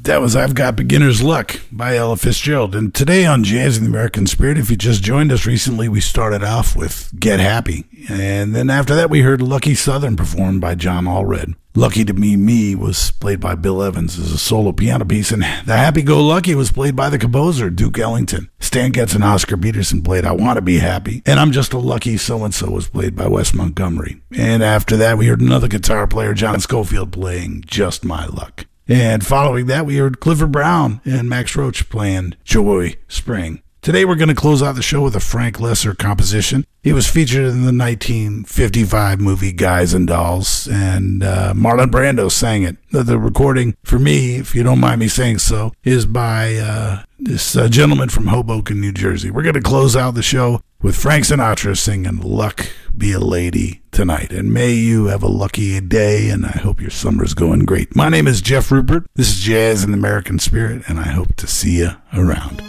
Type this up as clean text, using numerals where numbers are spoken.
That was I've Got Beginner's Luck by Ella Fitzgerald. And today on Jazz in the American Spirit, if you just joined us recently, we started off with Get Happy. And then after that, we heard Lucky Southern performed by John Allred. Lucky to Be Me was played by Bill Evans as a solo piano piece. And The Happy-Go-Lucky was played by the composer, Duke Ellington. Stan Getz and Oscar Peterson played I Want to Be Happy. And I'm Just a Lucky So-and-So was played by Wes Montgomery. And after that, we heard another guitar player, John Scofield, playing Just My Luck. And following that, we heard Clifford Brown and Max Roach playing Joy Spring. Today, we're going to close out the show with a Frank Loesser composition. It was featured in the 1955 movie Guys and Dolls, and Marlon Brando sang it. The recording, for me, if you don't mind me saying so, is by this gentleman from Hoboken, New Jersey. We're going to close out the show with Frank Sinatra singing Luck Be a Lady tonight. And may you have a lucky day, and I hope your summer's going great. My name is Jeff Rupert. This is Jazz in the American Spirit, and I hope to see you around.